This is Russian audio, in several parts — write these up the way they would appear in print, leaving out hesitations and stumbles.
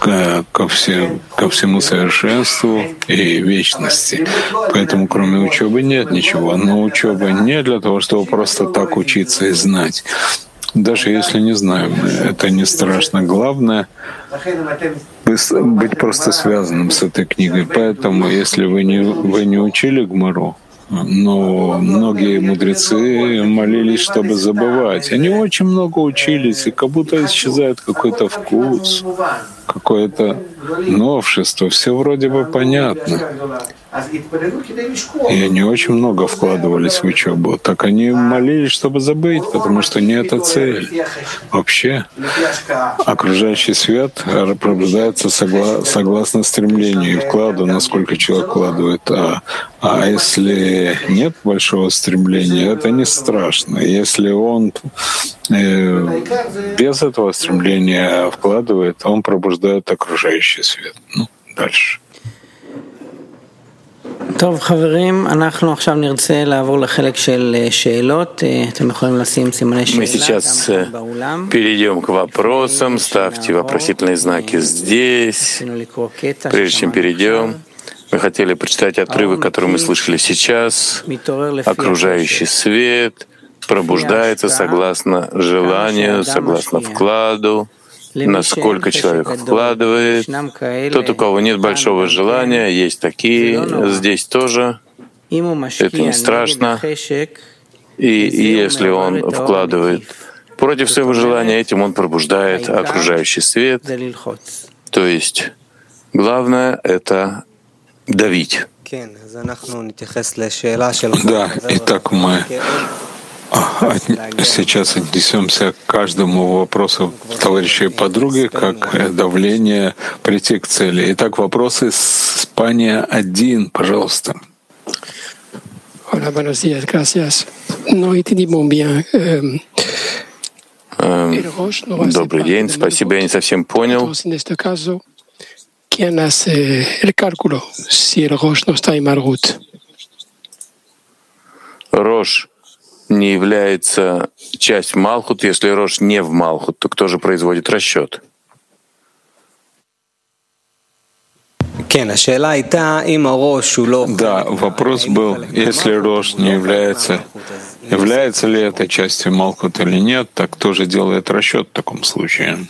ко всему совершенству и вечности. Поэтому кроме учебы нет ничего. Но учеба не для того, чтобы просто так учиться и знать. Даже если не знаем, это не страшно. Главное — быть просто связанным с этой книгой. Поэтому, если вы не учили Гмару, но многие мудрецы молились, чтобы забывать. Они очень много учились, и как будто исчезает какой-то вкус, какое-то новшество. Все вроде бы понятно. И они очень много вкладывались в учебу. Так они молились, чтобы забыть, потому что не это цель. Вообще, окружающий свет пробуждается согласно стремлению и вкладу, насколько человек вкладывает. А если нет большого стремления, это не страшно. Если он без этого стремления вкладывает, он пробуждает окружающий свет. Дальше. טוב, חברים, אנחנו עכשיו נרצה לעבור לחלק של שאלות. אתם יכולים לשים סימני שאלה. Мы сейчас перейдем к вопросам. Ставьте вопросительные знаки здесь. Прежде чем перейдем, мы хотели прочитать отрывок, который мы слышали сейчас. Окружающий свет пробуждается согласно желанию, согласно вкладу. Насколько человек вкладывает. Тот, у кого нет большого желания, есть такие, здесь тоже. Это не страшно. И если он вкладывает против своего желания, этим он пробуждает окружающий свет. То есть главное — это давить. Да, итак, мы сейчас отнесемся к каждому вопросу товарища и подруги как давление прийти к цели. Итак, вопросы с Испания 1, пожалуйста. Hola, buenos días, gracias. No entendí muy bien. Добрый день, спасибо, я не совсем понял. ¿Quién hace el cálculo si el Rosh no está en Malhut? Рош не является часть Малхут. Если Рош не в Малхут, то кто же производит расчет? Да, вопрос был, если Рош не является ли это частью Малхут или нет, так кто же делает расчет в таком случае?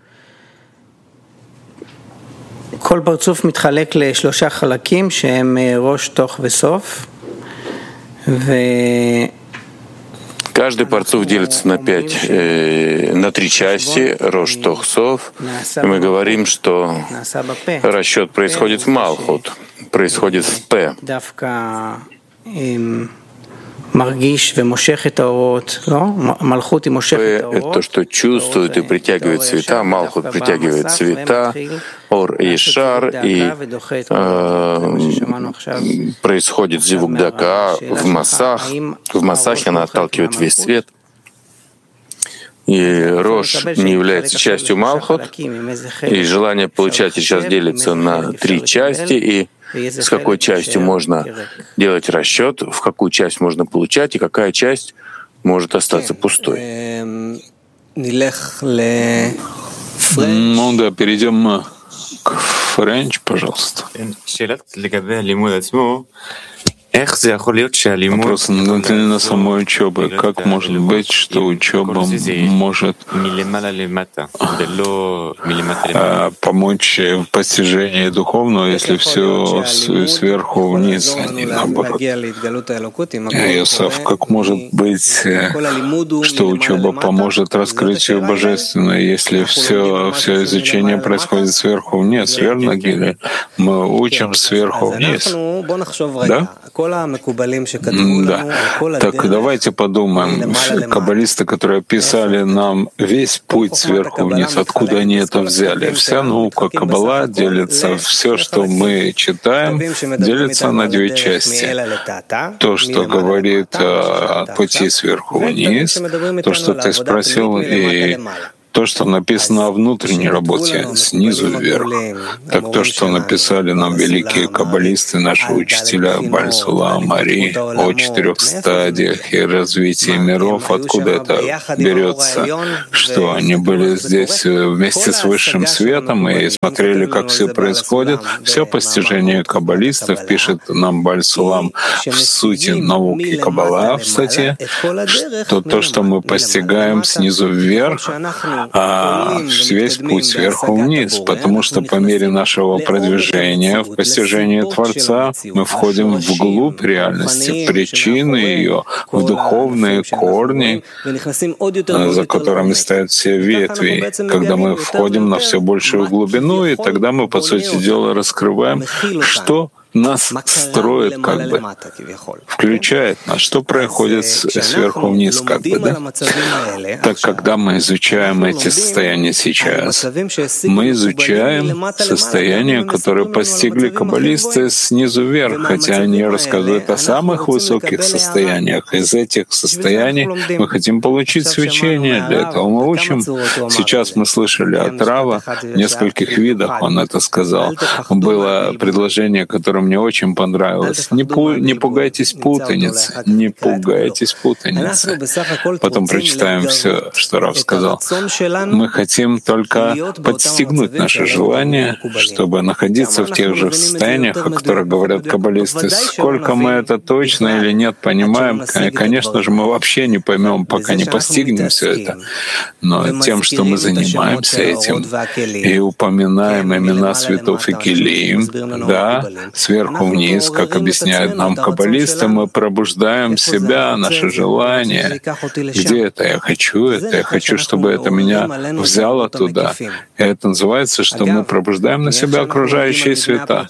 כל פרצוף מתחלק לשלושה חלקים שהם ראש, תוך וסוף. Каждый парцуф делится на три части, Рош, Тох, Сов. И мы говорим, что расчет происходит в Малхут, происходит в П. П — это то, что чувствует и притягивает цвета, Малхут притягивает цвета, Ор и Шар, и происходит зивук дака в массах. В массахе она отталкивает весь свет. И Рош не является частью Малхут, и желание получать сейчас делится на три части, и с какой частью можно делать расчет, в какую часть можно получать, и какая часть может остаться пустой. Да, перейдем к Френч, пожалуйста. Вопрос на самой учебе. Как может быть, что учеба может помочь в постижении духовного, если все сверху вниз, а не наоборот? Йосеф, как может быть, что учеба поможет раскрытию божественного, если все изучение происходит сверху вниз, верно, Гиля? Мы учим сверху вниз. Да? Да. Так давайте подумаем. Каббалисты, которые писали нам весь путь сверху вниз, откуда они это взяли? Вся наука Каббала делится, все, что мы читаем, делится на две части. То, что говорит о пути сверху вниз, то, что ты спросил, и то, что написано о внутренней работе, снизу вверх, так то, что написали нам великие каббалисты, наши учителя Бааль Сулам, Ари, о 4 стадиях и развитии миров, откуда это берется, что они были здесь вместе с высшим светом и смотрели, как все происходит. Все постижение каббалистов, пишет нам Бааль Сулам в сути науки Каббала в статье, что то, что мы постигаем снизу вверх, весь путь сверху вниз, потому что по мере нашего продвижения в постижении Творца мы входим вглубь реальности, причины ее, в духовные корни, за которыми стоят все ветви, когда мы входим на все большую глубину, и тогда мы, по сути дела, раскрываем, что нас строит, как бы, включает нас, что происходит сверху вниз, как бы, да? Так, когда мы изучаем эти состояния сейчас, мы изучаем состояния, которые постигли каббалисты снизу вверх, хотя они рассказывают о самых высоких состояниях. Из этих состояний мы хотим получить свечение, для этого мы учим. Сейчас мы слышали от Рава в нескольких видах, он это сказал. Было предложение, которое мне очень понравилось. Не пугайтесь путаницы, не пугайтесь путаницы. Потом прочитаем все, что Рав сказал. Мы хотим только подстегнуть наше желание, чтобы находиться в тех же состояниях, о которых говорят каббалисты. Сколько мы это точно или нет понимаем, конечно же, мы вообще не поймем, пока не постигнем все это. Но тем, что мы занимаемся этим и упоминаем имена святов и келим, да, сверху вниз, как объясняют нам каббалисты, мы пробуждаем себя, наше желание. Где это? Я хочу, чтобы это меня взяло туда. И это называется, что мы пробуждаем на себя окружающие света.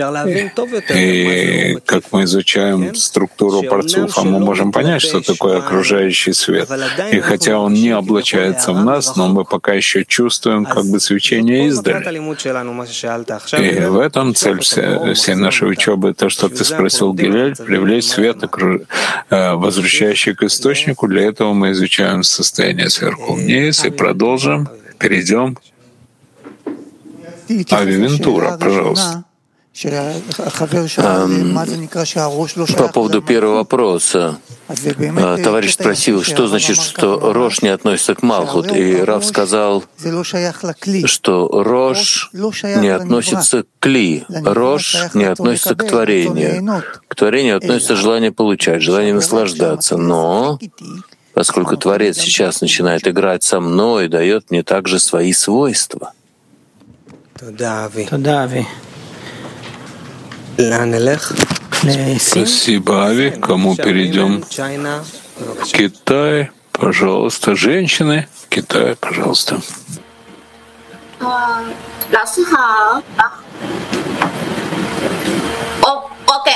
И как мы изучаем структуру парцуфа, мы можем понять, что такое окружающий свет. И хотя он не облачается в нас, но мы пока еще чувствуем как бы свечение издали. И в этом цель всей нашей учебы, то, что ты спросил, Гилель, привлечь свет, возвращающий к источнику. Для этого мы изучаем состояние сверху вниз и продолжим, перейдем. Ави Вентура, пожалуйста. По поводу первого вопроса. Товарищ спросил, что значит, что Рош не относится к Малхут. И Рав сказал, что Рош не относится к Кли. Рош не относится к творению. К творению относится желание получать, желание наслаждаться. Но поскольку Творец сейчас начинает играть со мной, дает мне также свои свойства. Спасибо, Ави. Кому перейдем? Китай, пожалуйста. Женщины. Китай, пожалуйста. OK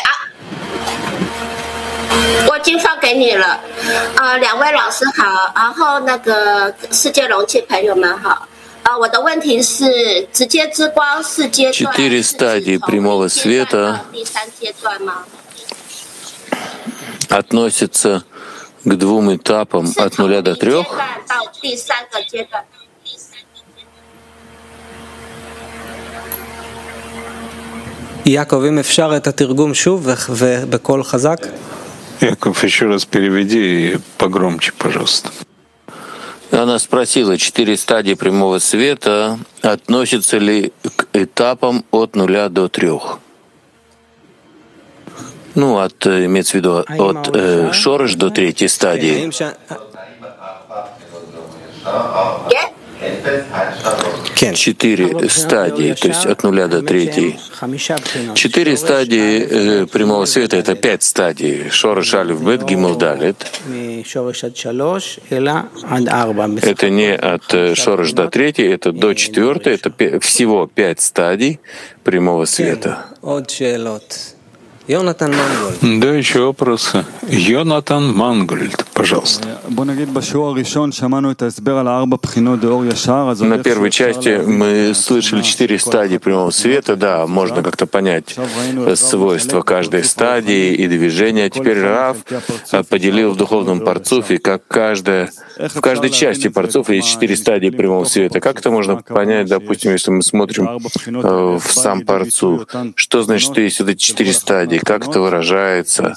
我已经放给你了。两位老师好，然后那个世界容器朋友们好。我的问题是，直接之光是阶段 4 стадии прямого света относятся к 2 этапам от 0 до 3. Яков, אם אפשר את התרגום שוב ובקול חזק. Яков, еще раз переведи погромче, пожалуйста. Она спросила, 4 стадии прямого света относятся ли к этапам от 0 до 3? Ну, имеется в виду от Шореш до 3 стадии. 4 стадии, то есть от 0 до 3. 4 стадии прямого света — это 5 стадий. Шореш, Алеф, Бет, Гимел, Далет. Это не от Шореш до 3, это до 4, это всего 5 стадий прямого света. Да, еще вопросы. Йонатан Мангольд, пожалуйста. На первой части мы слышали 4 стадии прямого света. Да, можно как-то понять свойства каждой стадии и движения. Теперь Рав поделил в духовном парцуфе, как в каждой части парцуфа есть 4 стадии прямого света. Как это можно понять, допустим, если мы смотрим в сам парцуф? Что значит, что есть вот эти 4 стадии? Как это выражается,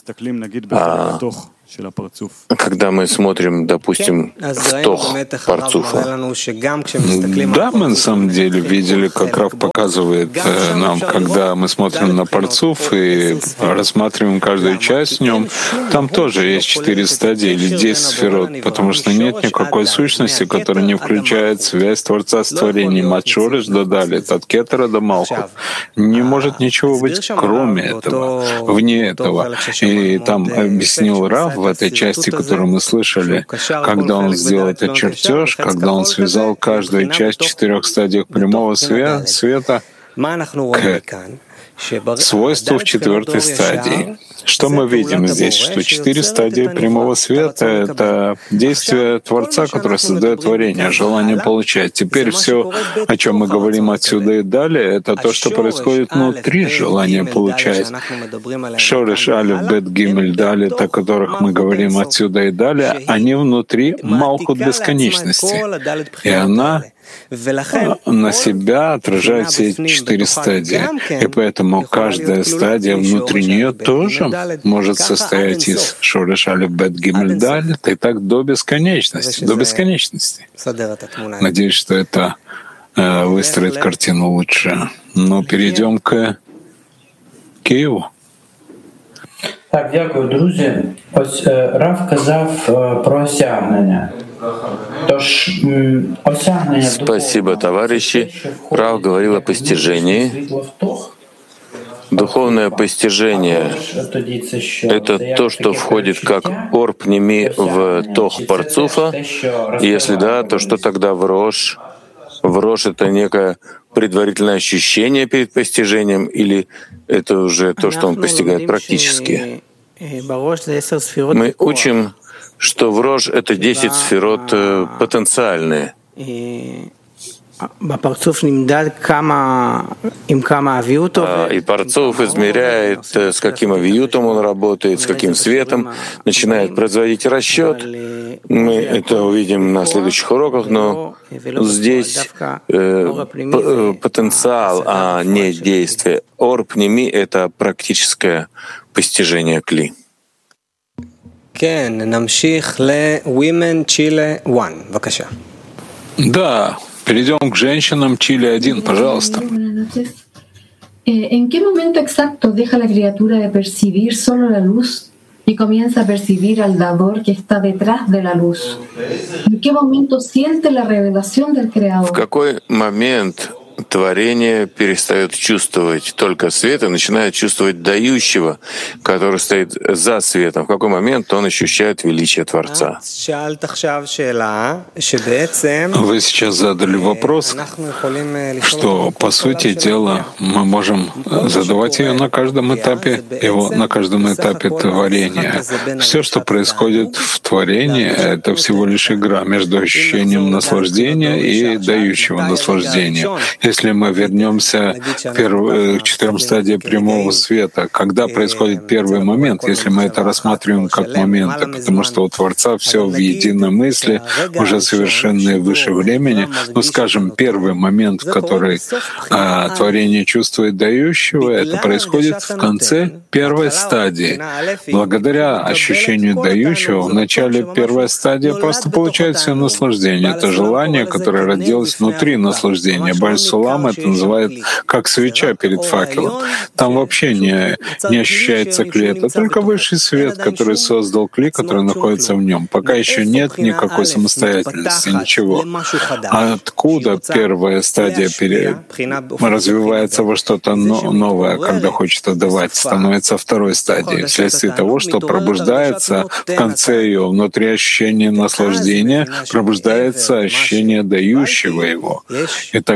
когда мы смотрим, допустим, в тох парцуфа? Да, мы на самом деле видели, как Рав показывает нам, когда мы смотрим на парцуф и рассматриваем каждую часть в нем, там тоже есть 4 стадии или 10 сферот, потому что нет никакой сущности, которая не включает связь Творца с творением от Шореш до Далит, от Кетера до Малхут. Не может ничего быть кроме этого, вне этого. И там объяснил Рав в этой части, которую мы слышали, когда он сделал этот чертеж, когда он связал каждую часть в 4 стадиях прямого света к свойству в 4 стадии. Что мы видим здесь? Что 4 стадии прямого света — это действие Творца, который создает творение, желание получать. Теперь все, о чем мы говорим отсюда и далее, это то, что происходит внутри желания получать. Шореш, Алеф, Бет, Гимель, Далит, о которых мы говорим отсюда и далее, они внутри Малхут бесконечности. И она на себя отражает все эти 4 стадии. И поэтому каждая стадия внутри нее тоже может состоять из Шореш, Алеф, Бет, Гимель, Далит, и так до бесконечности. До бесконечности. Надеюсь, что это выстроит картину лучше. Но перейдем к Киеву. Так, дякую, друзі. Ось Рав казав про осягнення. Спасибо, товарищи. Рав говорил о постижении. Духовное постижение — это то, что входит как ор пними в тох парцуфа. И если да, то что тогда в рош? В рош — это некое предварительное ощущение перед постижением, или это уже то, что он постигает практически? Мы учим, что в рож — это 10 сферот потенциальные. И парцуф измеряет, с каким авиютом он работает, с каким светом, начинает производить расчет. Мы это увидим на следующих уроках, но здесь потенциал, а не действие. Ор пними — это практическое постижение кли. Да, перейдем к женщинам Чили-1, пожалуйста. ¿En qué momento exacto deja la criatura de percibir solo la luz y comienza a percibir al dador que está detrás de la luz? ¿En qué momento siente la revelación del Creador? В какой момент творение перестает чувствовать только свет и начинает чувствовать дающего, который стоит за светом? В какой момент он ощущает величие Творца? Вы сейчас задали вопрос, что, по сути дела, мы можем задавать ее на каждом этапе творения. Все, что происходит в творении, это всего лишь игра между ощущением наслаждения и дающего наслаждения. Если мы вернемся к 4 стадиям прямого света, когда происходит первый момент, если мы это рассматриваем как моменты, потому что у Творца все в единой мысли, уже совершенные выше времени, скажем, первый момент, в который творение чувствует дающего, это происходит в конце первой стадии. Благодаря ощущению дающего в начале первой стадии просто получает все наслаждение. Это желание, которое родилось внутри наслаждения. Баль-Сулам это называют как свеча перед факелом. Там вообще не ощущается кли, это только высший свет, который создал кли, который находится в нем. Пока еще нет никакой самостоятельности, ничего. А откуда первая стадия развивается во что-то новое, когда хочет отдавать, становится второй стадией, вследствие того, что пробуждается в конце ее внутри ощущения наслаждения, пробуждается ощущение дающего его. И тогда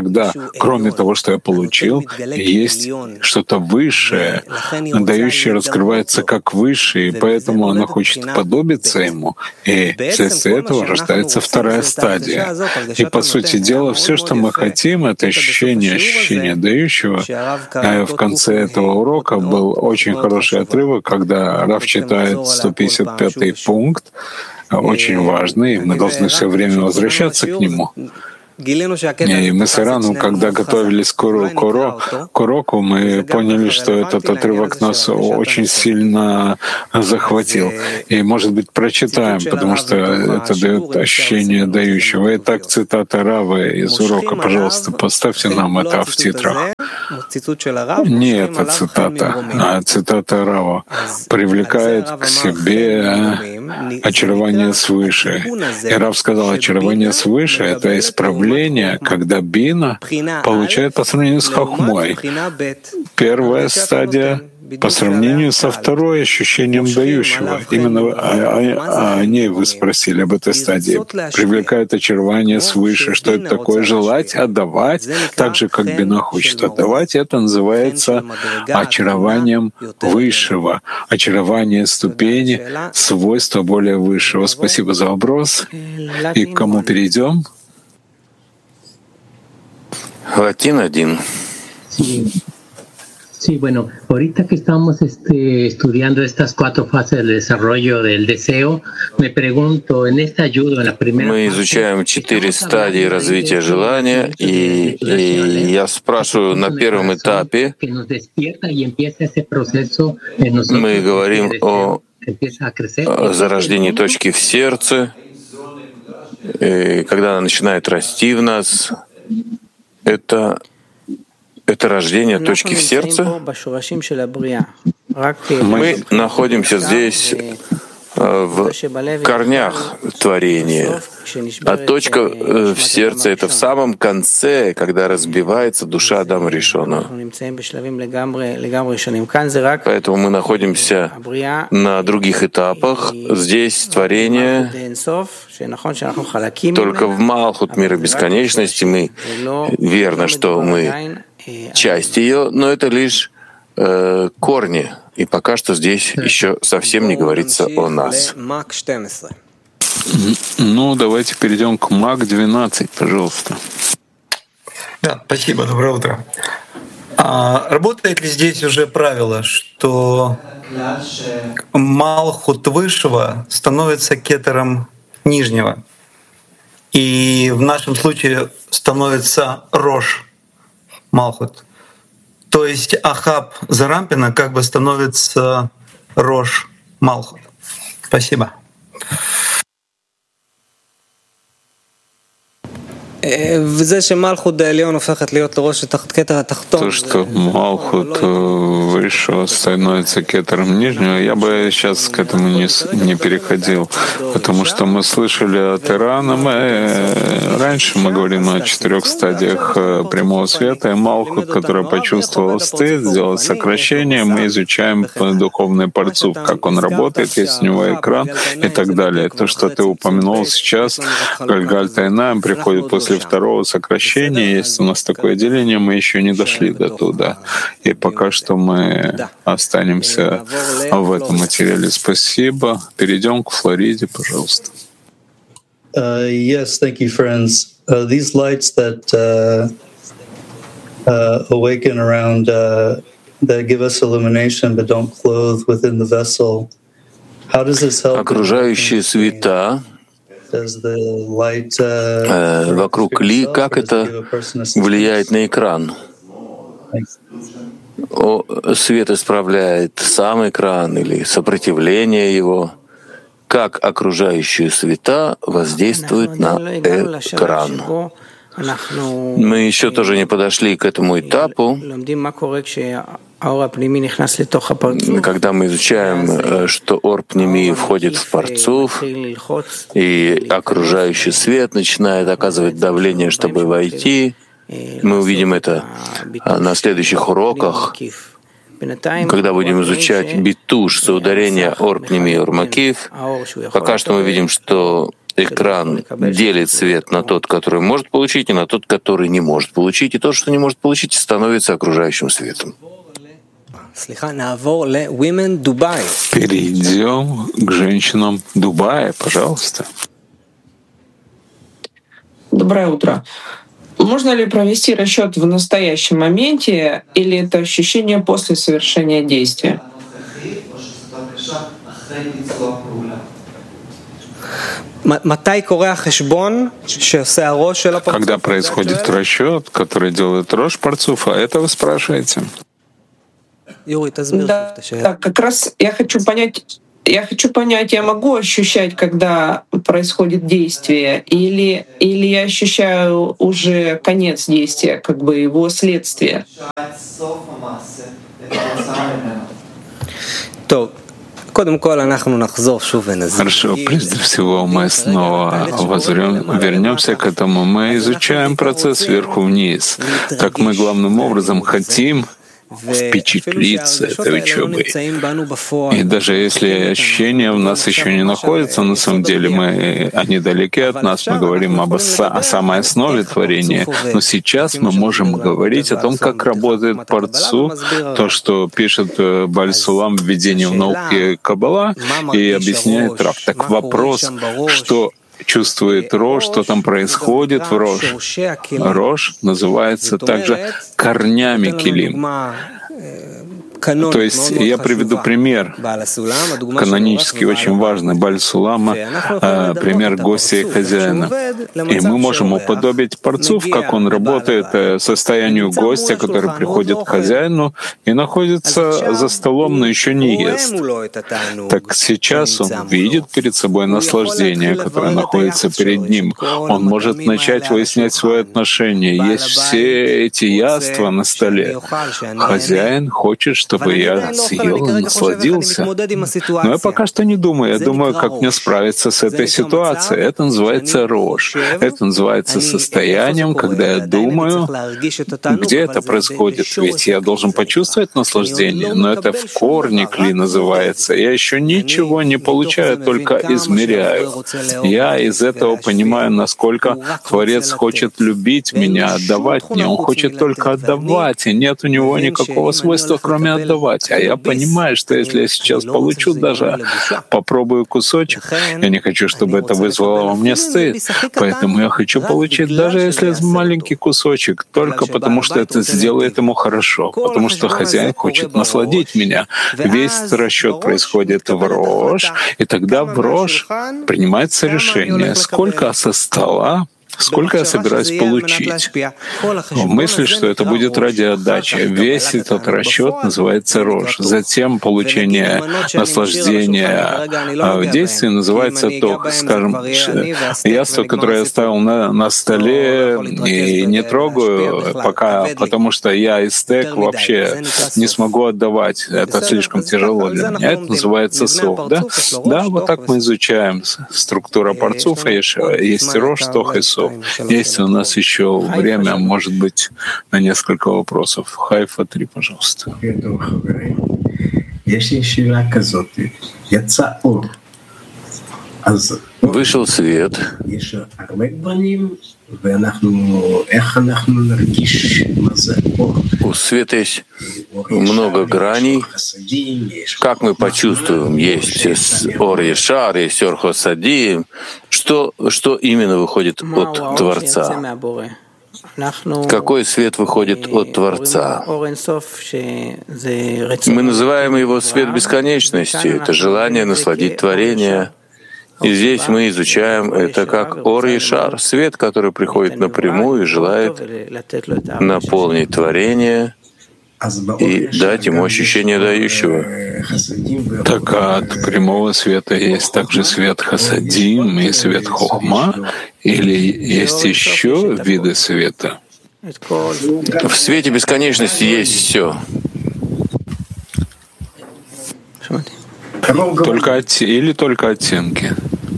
кроме того, что я получил, есть что-то высшее, дающее раскрывается как высшее, и поэтому она хочет подобиться ему, и вследствие этого рождается вторая стадия. И, по сути дела, все, что мы хотим, это ощущение дающего. В конце этого урока был очень хороший отрывок, когда Рав читает 155-й пункт, очень важный, и мы должны все время возвращаться к нему. И мы с Ираном, когда готовились к уроку, мы поняли, что этот отрывок нас очень сильно захватил. И, может быть, прочитаем, потому что это дает ощущение дающего. Итак, цитата Равы из урока. Пожалуйста, поставьте нам это в титрах. Не эта цитата, а цитата Рава привлекает к себе очарование свыше. И Рав сказал, очарование свыше — это исправление, когда бина получает по сравнению с хохмой. Первая стадия по сравнению со второй ощущением дающего. Именно о ней вы спросили, об этой стадии. Привлекает очарование свыше. Что это такое? Желать, отдавать, так же, как бина хочет отдавать. Это называется очарованием высшего. Очарование ступени, свойства более высшего. Спасибо за вопрос. И к кому перейдем? Латин 1. Sí, bueno, ahorita que estamos estudiando estas 4 fases del desarrollo del deseo, me pregunto, en esta ayuda, en la primera Мы изучаем 4 стадии развития желания, и я спрашиваю, на первом этапе мы говорим о зарождении точки в сердце, и когда она начинает расти в нас, это рождение точки в сердце. Мы находимся здесь в корнях творения, а точка в сердце — это в самом конце, когда разбивается душа Адама Ришона. Поэтому мы находимся на других этапах. Здесь творение только в Малхут мира бесконечности. Мы верно, что мы часть ее, но это лишь корни. И пока что здесь еще совсем не говорится о нас. Ну, давайте перейдем к Мак 12, пожалуйста. Да, спасибо, доброе утро. Работает ли здесь уже правило, что Малхут высшего становится кетером нижнего, и в нашем случае становится Рош Малхут? То есть Ахаб Зарампина как бы становится Рош Малхут. Спасибо. То, что Малхут высшего становится кетером нижнего, я бы сейчас к этому не переходил, потому что мы слышали от Ирана, раньше мы говорим о 4 стадиях прямого света, и Малхут, который почувствовал стыд, сделал сокращение, мы изучаем духовный парцуф, как он работает, есть у него экран и так далее. То, что ты упомянул сейчас, Гальгаль Тайнаем приходит после второго сокращения. Есть у нас такое деление, мы еще не дошли до туда. И пока что мы останемся в этом материале. Спасибо. Перейдем к Флориде, пожалуйста. Yes, thank you, friends. These lights that awaken around, that give us illumination but don't clothe within the vessel. How does this help? Окружающие света вокруг Ли, как это влияет на экран? Свет исправляет сам экран или сопротивление его? Как окружающие света воздействуют на экран? Мы еще тоже не подошли к этому этапу, когда мы изучаем, что ор пними входит в парцуф, и окружающий свет начинает оказывать давление, чтобы войти. Мы увидим это на следующих уроках, когда будем изучать битуш, соударение ор пними и ор макив. Пока что мы видим, что экран делит свет на тот, который может получить, и на тот, который не может получить. И тот, что не может получить, становится окружающим светом. Перейдем к женщинам Дубая, пожалуйста. Доброе утро. Можно ли провести расчет в настоящем моменте, или это ощущение после совершения действия? Когда происходит расчет, который делает Рош Парцуфа, это вы спрашиваете? Да, как раз я хочу понять, я могу ощущать, когда происходит действие, или я ощущаю уже конец действия, как бы его следствие? Хорошо, прежде всего мы снова вернемся к этому. Мы изучаем процесс сверху вниз. Так мы главным образом хотим впечатлиться этой учебой. И даже если ощущения у нас еще не находятся, на самом деле они далеки от нас, мы говорим о самой основе творения, но сейчас мы можем говорить о том, как работает Парцу, то, что пишет Бааль Сулам в введении в науке Каббала и объясняет Рав. Так вопрос, что чувствует Рош, что там происходит в Рош. Рош называется также корнями килим. То есть я приведу пример, канонически очень важный, Бааль Сулама, пример гостя и хозяина. И мы можем уподобить Парцуф, как он работает, состоянию гостя, который приходит к хозяину и находится за столом, но еще не ест. Так сейчас он видит перед собой наслаждение, которое находится перед ним. Он может начать выяснять свои отношения. Есть все эти яства на столе. Хозяин хочет, чтобы я съел и насладился. Но я пока что не думаю. Я думаю, как мне справиться с этой ситуацией. Это называется Рош. Это называется состоянием, когда я думаю, где это происходит. Ведь я должен почувствовать наслаждение, но это в корне кли называется. Я еще ничего не получаю, только измеряю. Я из этого понимаю, насколько Творец хочет любить меня, отдавать мне. Он хочет только отдавать, и нет у него никакого свойства, кроме отдавать. А я понимаю, что если я сейчас получу даже, попробую кусочек, я не хочу, чтобы это вызвало во мне стыд. Поэтому я хочу получить, даже если маленький кусочек, только потому что это сделает ему хорошо, потому что хозяин хочет насладить меня. Весь расчет происходит в Рош, и тогда в Рош принимается решение, сколько со стола, сколько я собираюсь получить. Мысль, что это будет ради отдачи. Весь этот расчет называется Рош. Затем получение наслаждения в действии называется ток. Скажем, яство, которое я ставил на столе и не трогаю пока, потому что я истек вообще не смогу отдавать. Это слишком тяжело для меня. Это называется сов. Да, вот так мы изучаем структуру Парцуфа. Есть Рош, Тох и Сов. Есть у нас еще время, может быть, на несколько вопросов. Хайфа 3, пожалуйста. Вышел свет. У света есть много граней. Как мы почувствуем? Есть Ор Ешар, есть Ор Хосадим. Что именно выходит от Творца? Какой свет выходит от Творца? Мы называем его свет бесконечности. Это желание насладить творение. И здесь мы изучаем это как Ор Ешар, свет, который приходит напрямую и желает наполнить творение и дать ему ощущение дающего. Так от прямого света есть также свет Хасадим и свет Хохма, или есть еще виды света? В свете бесконечности есть все. Только оттенки.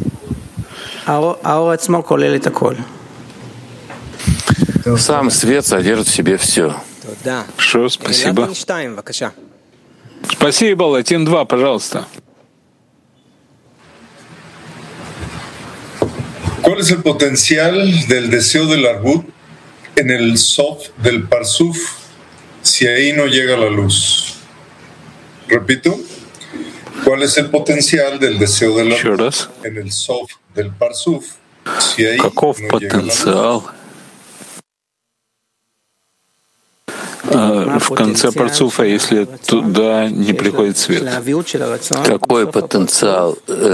Сам свет содержит в себе все. Хорошо, спасибо. Спасибо, Латин 2, пожалуйста. ¿Cuál es el potencial del deseo del arbut en el sof del parsuf si ahí no llega la luz? Repito, ¿cuál es el potencial del deseo del arbut en el sof del parsuf si ahí no llega la luz? В конце парцуфа, если туда не приходит свет. Какой потенциал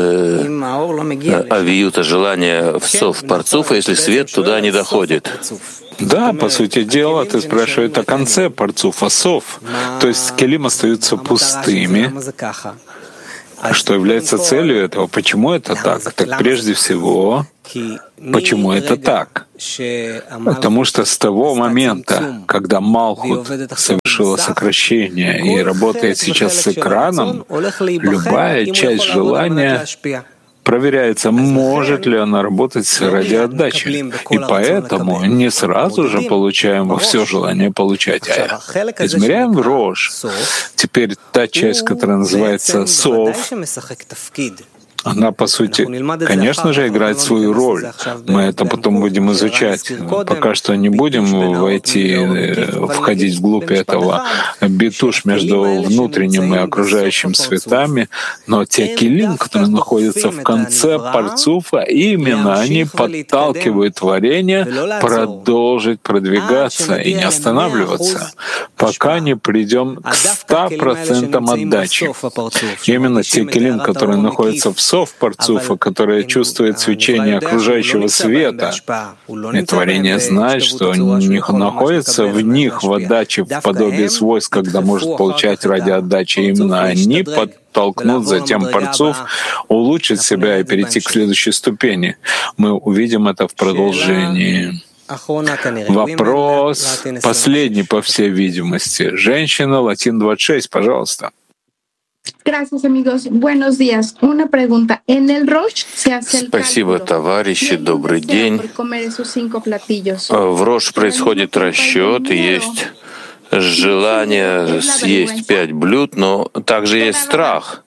авиюта, желания в сов парцуфа, если свет туда не доходит? Да, по сути дела, ты спрашиваешь о конце парцуфа сов. То есть келим остаются пустыми. Что является целью этого? Почему это так? Так прежде всего, почему это так? Потому что с того момента, когда Малхут совершила сокращение и работает сейчас с экраном, любая часть желания проверяется, может ли она работать ради отдачи. И поэтому не сразу же получаем все желание получать, а измеряем в рош. Теперь та часть, которая называется сов, она, по сути, конечно же, играет свою роль. Мы это потом будем изучать. Пока что не будем входить вглубь этого битуш между внутренним и окружающим светами, но те келим, которые находятся в конце парцуфа, именно они подталкивают творение продолжить продвигаться и не останавливаться, пока не придем к 100% отдачи. Именно те келим, которые находятся в парцуфа, которое чувствует свечение окружающего света, и творение знает, что находится в них в отдаче в подобии свойств, когда может получать ради отдачи. Именно они подтолкнут затем парцуф улучшить себя и перейти к следующей ступени. Мы увидим это в продолжении. Вопрос последний, по всей видимости. Женщина, Латин 26, пожалуйста. Gracias, amigos. Buenos días. Una pregunta. En el Rosh se hace el Спасибо, товарищи. Добрый день. В Рош происходит расчет, и есть желание съесть 5 блюд, но также есть страх.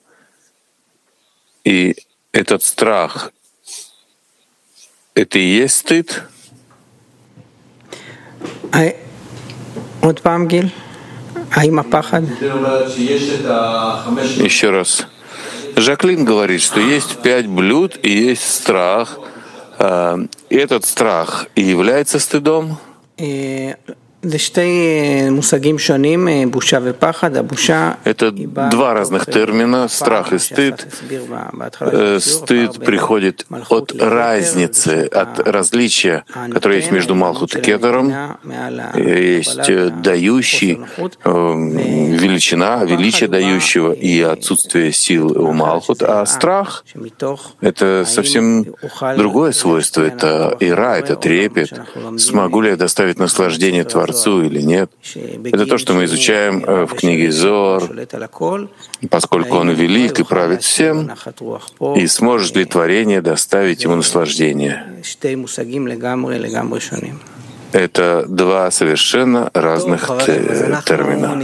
И этот страх — это и есть стыд? Еще раз. Жаклин говорит, что есть 5 блюд и есть страх. Этот страх и является стыдом? Это два разных термина — страх и стыд. Стыд приходит от разницы, от различия, которое есть между Малхут и Кетером. Есть дающий, величие дающего и отсутствие сил у Малхут. А страх — это совсем другое свойство. Это ира, это трепет. Смогу ли я доставить наслаждение Творцу или нет? Это то, что мы изучаем в книге Зоар, поскольку он велик и правит всем, и сможет ли творение доставить ему наслаждение. Это два совершенно разных термина.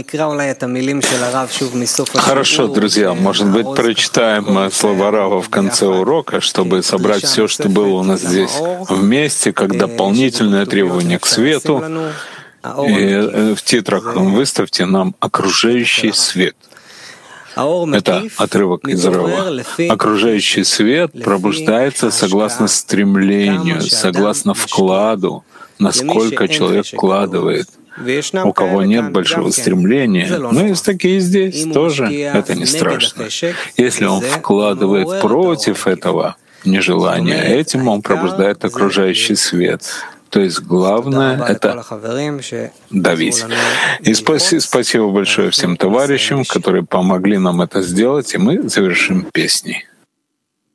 Хорошо, друзья, может быть, прочитаем слова Рава в конце урока, чтобы собрать все, что было у нас здесь вместе, как дополнительное требование к свету. И в титрах выставьте нам окружающий свет. Это отрывок из Рава. Окружающий свет пробуждается согласно стремлению, согласно вкладу, насколько человек вкладывает. У кого нет большого стремления, но есть такие здесь тоже, это не страшно. Если он вкладывает против этого нежелания, этим он пробуждает окружающий свет. То есть главное — это давить. И спасибо большое всем товарищам, которые помогли нам это сделать, и мы завершим песней.